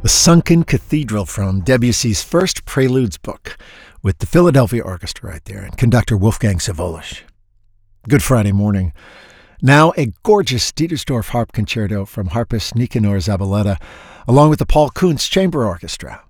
The Sunken Cathedral from Debussy's first Preludes book, with the Philadelphia Orchestra right there and conductor Wolfgang Sawollisch. Good Friday morning. Now a gorgeous Dietersdorf harp concerto from harpist Nicanor Zabaleta, along with the Paul Kuntz Chamber Orchestra.